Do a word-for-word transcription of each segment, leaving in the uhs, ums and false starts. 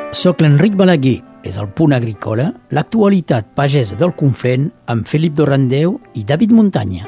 Soc l'Enric Balaguer, és el Punt Agrícola, l'actualitat pagesa del Conflent amb Felip Dorrandeu i David Muntanya.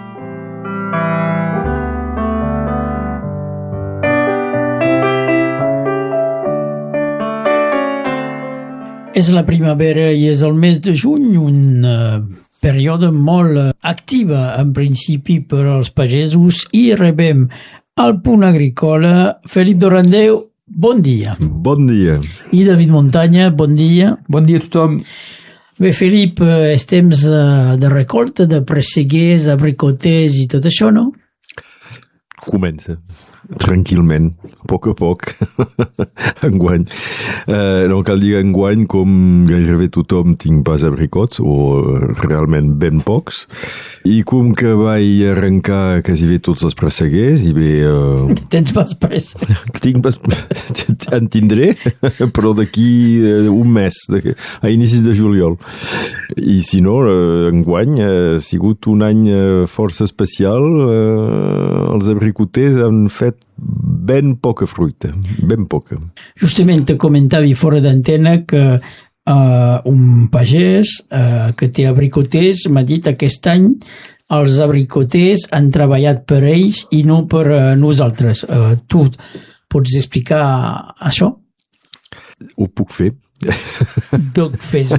És la primavera i és el mes de juny, un uh, període molt uh, activa en principi per als pagesos, i rebem al Punt Agrícola Felip Dorrandeu. Bon dia. Bon dia. I David Muntanya, bon dia. Bon dia a tothom. Bé, Felip, és temps de recolta, de presseguers, abricoters i tot això, no? Comença, tranquil·lament, a poc a poc, enguany. Eh, no cal dir enguany, com gairebé tothom tinc pas abricots, o realment ben pocs, i com que vaig arrencar quasi bé tots els presseguers, i bé... Eh, Tens pas pressa. Tinc pas... en tindré, però d'aquí eh, un mes, a inicis de juliol. I si no, eh, enguany ha sigut un any eh, força especial, eh, els abricoters han fet ben poca fruita, ben poca. Justament te comentava fora d'antena que uh, un pagès uh, que té abricoters m'ha dit aquest any els abricoters han treballat per ells i no per uh, nosaltres. Uh, tu pots explicar això? Ho puc fer. Donc fes-ho.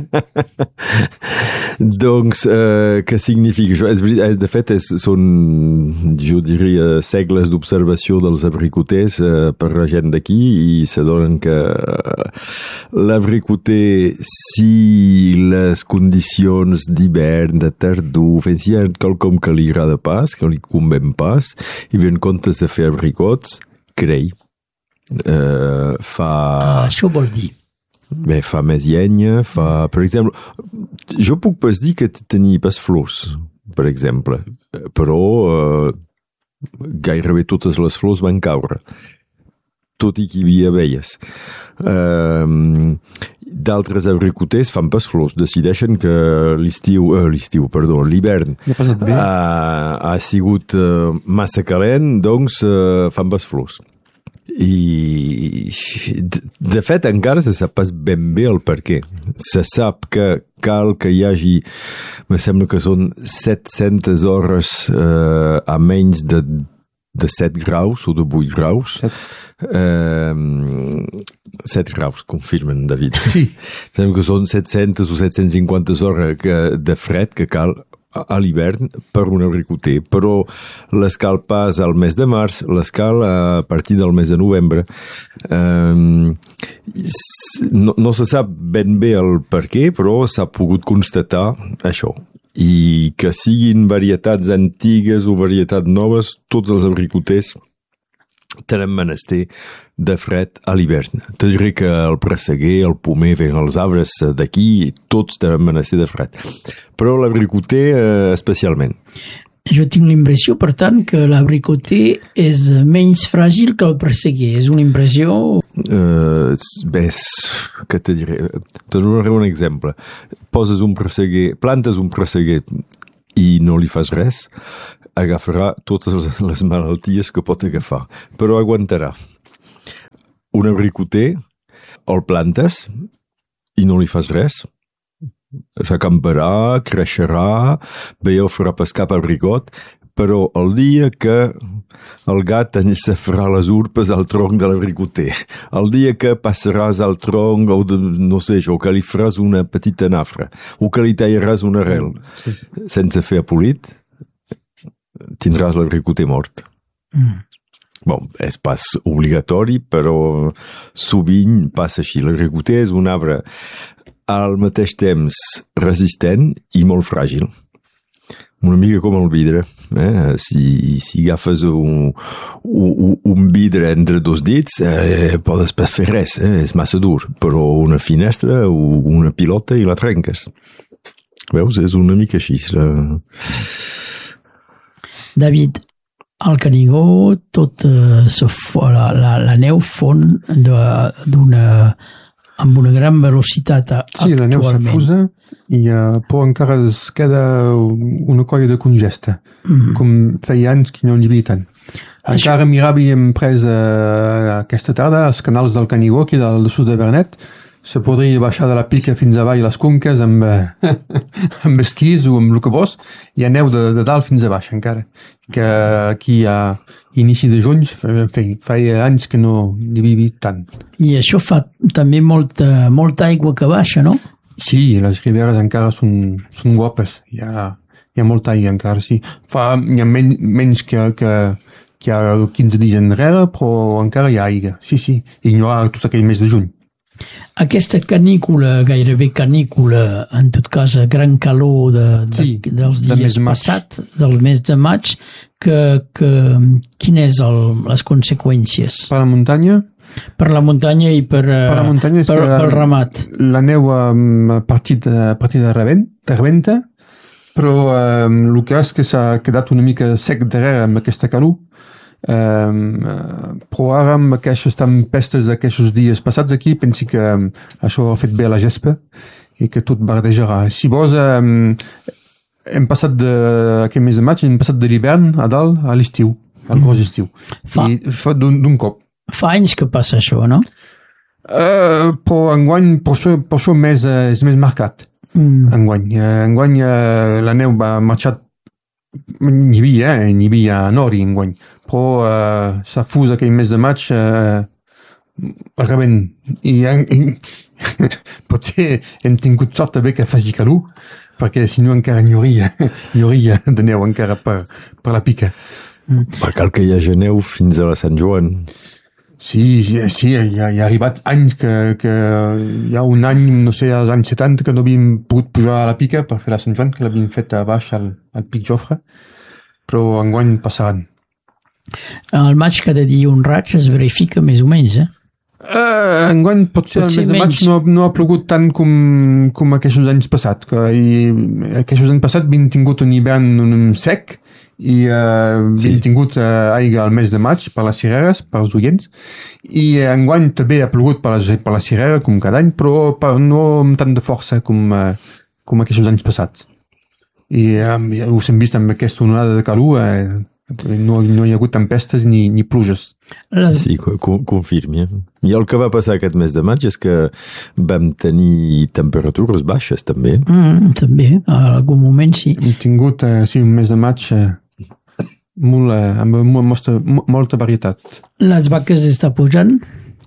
doncs, eh, què significa això? És, de fet, és, són, jo diria, segles d'observació dels abricoters eh, per la gent d'aquí, i s'adonen que l'abricoter, si les condicions d'hivern, de tardor, si hi ha quelcom que li agrada pas, que li conven pas, i bé, en comptes de fer abricots, crei. Eh, fa... Ah, això vol dir? Bé, fa més llenya, fa... Per exemple, jo puc pas dir que tenia pas flors, per exemple, però eh, gairebé totes les flors van caure, tot i que hi havia abelles. Eh, d'altres abricoters fan pas flors, decideixen que l'estiu, eh, l'estiu, perdó, l'hivern ha, ha sigut eh, massa calent, doncs eh, fan pas flors. I de fet encara se sap pas ben bé el per què. Se sap que cal que hi hagi, me sembla que són set-centes hores eh, a menys de, de set graus o de vuit graus. Eh, set graus, confirmen, David. Sí. Sembla que són set-centes o set-cents cinquanta hores de fred que cal a l'hivern per un abricoter, però l'escal pas al mes de març, l'escal a partir del mes de novembre. Um, no, no se sap ben bé el per què, però s'ha pogut constatar això. I que siguin varietats antigues o varietats noves, tots els abricoters tenen menester de fred a l'hivern. Te diré que el presseguer, el pomer, ven els arbres d'aquí, tots tenen menester de fred. Però l'abricoter eh, especialment. Jo tinc l'impressió, per tant, que l'abricoter és menys fràgil que el presseguer. És una impressió... Uh, bé, què te diré? Te donaré un exemple. Poses un presseguer, plantes un presseguer i no li fas res, agafarà totes les malalties que pot agafar, però aguantarà. Un abricoter, el plantes i no li fas res, s'acamparà, creixerà, bé, el farà pescar per abricot, però el dia que el gat encefarà les urpes al tronc de l'abricoter, el dia que passaràs al tronc, o de, no sé jo, que li faràs una petita nafra, o que li tallaràs un arrel, sí, sense fer apolit, tindràs l'abricoter mort. Mm. Bon, és pas obligatori, però sovint passa així. L'abricoter és un arbre al mateix temps resistent i molt fràgil. Una mica com el vidre. Eh? Si, si agafes un, un, un vidre entre dos dits, eh, podes pas fer res, eh? És massa dur, però una finestra o una pilota i la trenques. Veus? És una mica així. La... David, al Canigó tot eh, la, la, la neu fon d'una amb una gran velocitat actualment. Sí, la neu s'afusa i uh, però encara es queda una colla de congesta, mm. com feia anys que no n'hi havia tant. Encara mirava i hem pres eh, aquesta tarda els canals del Canigó, aquí del sud de Vernet. Se podria baixar de la pica fins avall les conques amb, eh, amb esquís o amb el que vols. Hi ha neu de, de dalt fins a baix encara. Que aquí a inici de juny, en fi, feia anys que no n'hi havia tant. I això fa també molta, molta aigua que baixa, no? Sí, les riberes encara són, són guapes. Hi ha, hi ha molta aigua encara, sí. Fa, hi ha men, menys que, que, que hi ha quinze dies enrere, però encara hi ha aigua. Sí, sí. I hi haurà tot aquell mes de juny. Aquesta canícula, gairebé canícula, en tot cas a gran calor de, de, sí, dels de dies passats, del mes de maig, que, que, quines són les conseqüències? Per la muntanya? Per la muntanya i per, per, la muntanya per, pel ramat. La neu a partir de, a partir de rebenta, però eh, el que és que s'ha quedat una mica sec darrere amb aquesta calor. Um, però ara amb aquestes tempestes d'aquests dies passats aquí pensi que um, això ha fet bé a la gespa i que tot verdejarà. Si vols um, hem passat de, aquest mes de maig hem passat de l'hivern a dalt a l'estiu, al gros estiu, fa, i fa d'un cop. Fa anys que passa això, no? Uh, però enguany per això, per això més, uh, és més marcat. Mm. Enguany, uh, enguany uh, la neu va marxar. N'hi havia, eh? N'hi havia a Nori enguany, però uh, s'ha fus aquell mes de maig uh, rebent i, i potser hem tingut sort també que faci calor perquè si no encara n'hi hauria, n'hi hauria de neu encara per, per la pica. Mm. Per cal que hi hagi neu fins a la Sant Joan. Sí, sí, hi ha, hi ha arribat anys que, que hi ha un any, no sé, als anys setanta, que no havíem pogut pujar a la pica per fer la Sant Joan, que l'havíem fet a baix al, al Pic Jofre, però enguany passaran. El maig cada dia un raig es verifica més o menys, eh? Uh, enguany potser, potser el mes de maig no, no ha plogut tant com, com aquests anys passats, que i, aquests anys passats havíem tingut un hivern sec, i uh, sí. hem tingut uh, aigua al mes de maig per les cireres, per els oients, i uh, enguany també ha plogut per les, per les cireres com cada any, però per, no amb tant de força com, uh, com aquests anys passats. I uh, us hem vist amb aquesta onada de calor, uh, no, no hi ha hagut tempestes ni, ni pluges. Sí, sí, confirmi. I el que va passar aquest mes de maig és que vam tenir temperatures baixes també. Mm, també, a algun moment sí. Hem tingut uh, sí, un mes de maig uh, molt, uh, amb molta, molta varietat. Les vaques està pujant?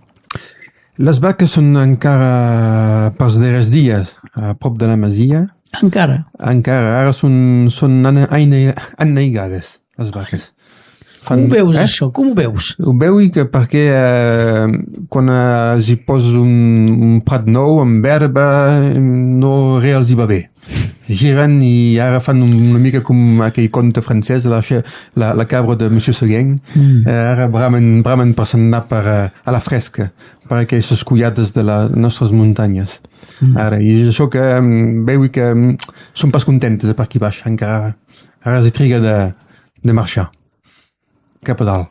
Les vaques són encara pels darrers dies a prop de la masia. Encara? Encara, ara són, són anneigades les vaques. Com ho veus, eh? Això? Com ho veus? Ho veu que perquè eh, quan els hi poses un, un prat nou amb herba no res els hi va bé. Giren i ara fan una mica com aquell conte francès, la, la, la cabra de Monsieur Seguin. Mm. Eh, ara bramen, bramen per s'anar per, a la fresca, per aquestes collades de les nostres muntanyes. Mm. Ara, i és això que veu que són pas contentes per aquí baix, encara ara es triga de, de marxar cap a dalt.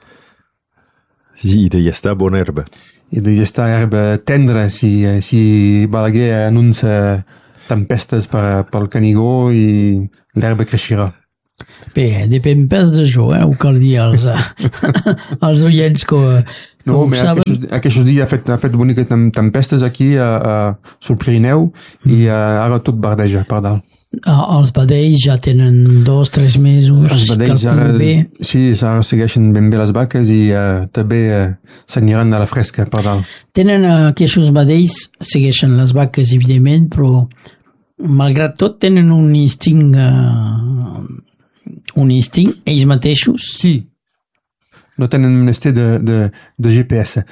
Sí, i de estar bona herba. I de estar herba tendra, si, si Balaguer anuncia tempestes per, pel Canigó i l'herba creixerà. Bé, depèn pas d'això, eh? Ho cal dir als, als oients que, que no, ho saben. Aquests, aquests dies ha fet, ha fet boniques tempestes aquí a, a, sul Pirineu mm. i a, ara tot verdeja per dalt. Ah, els vedells ja tenen dos, tres mesos. Els vedells ara, sí, ara segueixen ben bé les vaques i uh, també uh, s'aniran a la fresca per dalt. Tenen uh, aquests vedells, segueixen les vaques, evidentment, però malgrat tot tenen un instint, uh, un instint ells mateixos. Sí, no tenen menester de, de, de G P S.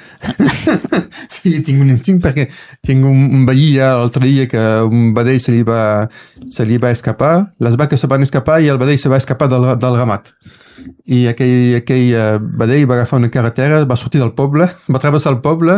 Sí, tinc un instint perquè tinc un, un veí ja l'altre dia que un vedell se li, va, se li va escapar, les vaques se van escapar i el vedell se va escapar del, del ramat. I aquell, aquell uh, vedell va agafar una carretera, va sortir del poble, va travessar el poble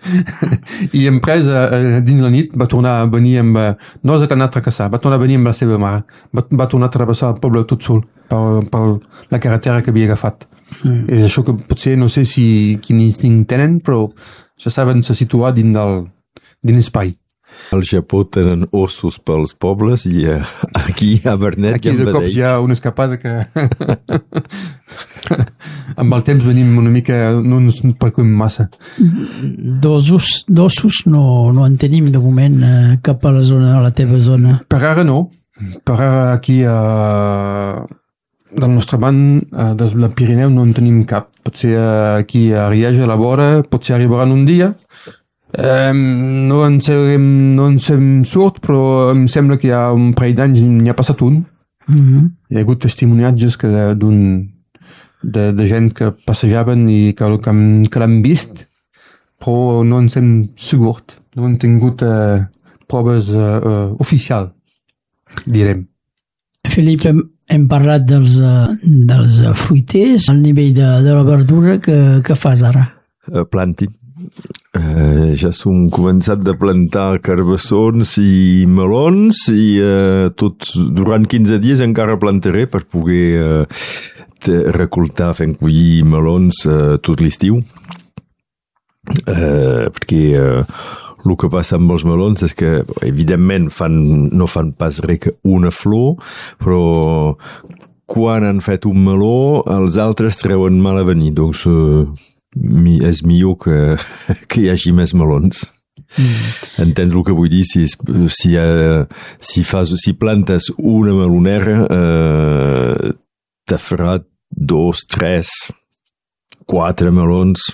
i empresa uh, dins la nit va tornar a venir amb, uh, no és que anar a tracassar, va tornar a venir amb la seva mare, va, va tornar a travessar el poble tot sol per, per la carretera que havia agafat. Mm. És això que potser no sé si quin instint tenen, però ja saben se situar dins del dins l'espai. Al Japó tenen ossos pels pobles i eh, aquí a Vernet Aquí ja de cops hi ha una escapada que amb el temps venim una mica, no ens preocupem massa. D'ossos, d'ossos no, no en tenim de moment eh, cap a la zona, a la teva zona. Per ara no. Per ara aquí a... del nostre banc, eh, des del Pirineu no en tenim cap. Potser aquí a Riege, a la vora, potser arribaran un dia. Eh, no en sabem, no en sabem surt, però em sembla que hi ha un parell d'anys n'hi ha passat un. Mm-hmm. Hi ha hagut testimoniatges que d'un de, de gent que passejaven i que, que, que l'han vist, però no en sem segur. No hem tingut eh, proves eh, eh, oficials, direm. Felip, hem, hem parlat dels, uh, dels uh, fruiters, al nivell de, de la verdura que, que fas ara? Uh, planti. Uh, ja som començat de plantar carbassons i melons i uh, tots, durant quinze dies encara plantaré per poder uh, recoltar, fent collir melons uh, tot l'estiu. Uh, perquè uh, el que passa amb els melons és que, evidentment, fan, no fan pas res que una flor, però quan han fet un meló, els altres treuen mal a venir. Doncs uh, és millor que, que hi hagi més melons. Mm. Entens el que vull dir? Si, si, uh, si, fas, si plantes una melonera, uh, te farà dos, tres, quatre melons.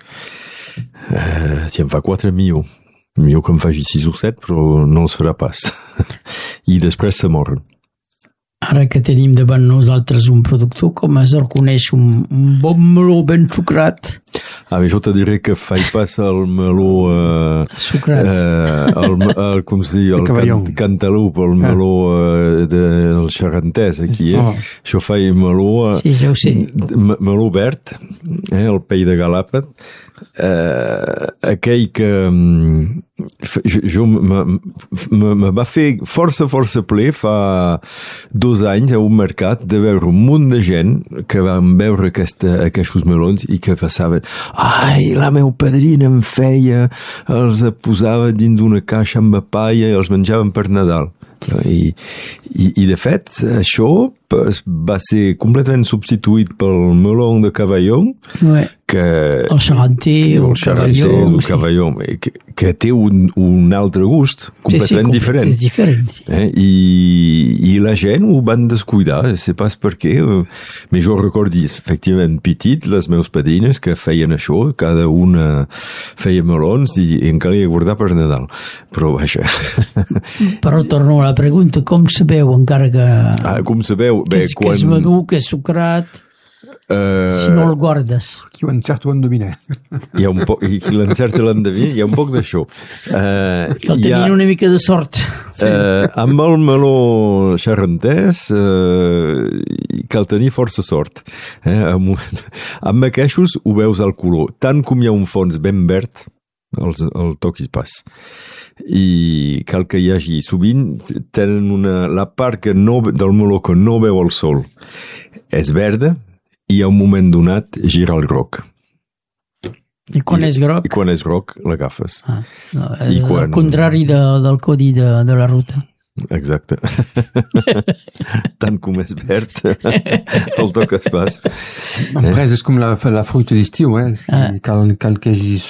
Uh, si en fa quatre, millor. Millor que en faci sis o set, però no els farà pas. I després se moren. Ara que tenim davant nosaltres un productor, com es reconeix un, un bon meló ben sucrat? Ah, jo te diré que faig pas el meló... Eh, sucrat. Eh, el, el, com se diu? El, el can, cantalup, el meló eh, del xarrantès, aquí, eh? Oh. Jo faig meló... Eh, sí, ja ho sé. Meló verd, eh, el pell de galàpet, eh, aquell que jo, jo me va fer força, força ple fa dos anys a un mercat de veure un munt de gent que van veure aquesta, aquests melons i que passaven, ai, la meu padrina em feia, els posava dins d'una caixa amb paella i els menjaven per Nadal. I, i, i de fet això va ser completament substituït pel meló de Cavallon, ouais. que el xarranter el xarranter del Cavallon, que, que té un, un altre gust completament sí, sí, diferent, diferent sí. eh? I, i la gent ho van descuidar, no sé pas per què, però jo recordo efectivament petit les meus padrines que feien això, cada una feia melons i, i encara hi ha guardar per Nadal, però vaja. Però torno a la pregunta, com sabeu encara que... Ah, com sabeu? Bé, que, és, quan... que és madur, que és sucrat, uh... si no el guardes. Qui ho encerta ho endevina. Hi ha un poc, i qui l'encerta l'endevina, hi ha un poc d'això. Uh, el tenien ha... una mica de sort. Sí. Uh, amb el meló xarrantès uh, cal tenir força sort. Eh? Amb, amb aquests ho veus al color. Tant com hi ha un fons ben verd, el, el toquis pas. I cal que hi hagi, sovint tenen una, la part que no, del meló que no veu el sol és verda i a un moment donat gira el groc. I quan I, és groc? I quan és groc l'agafes. Ah, no, és quan... el contrari de, del codi de, de la ruta. Exacte. Tant com és verd, el toques pas. En pres és com la, la fruita d'estiu, eh? Ah. Cal, cal que hagi